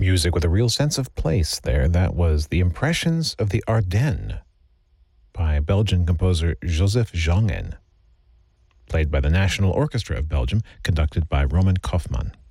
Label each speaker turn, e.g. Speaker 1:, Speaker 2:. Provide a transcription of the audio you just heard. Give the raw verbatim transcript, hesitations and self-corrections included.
Speaker 1: music with a real sense of place there. That was The Impressions of the Ardennes by Belgian composer Joseph Jongen, played by the National Orchestra of Belgium, conducted by Roman Kaufmann.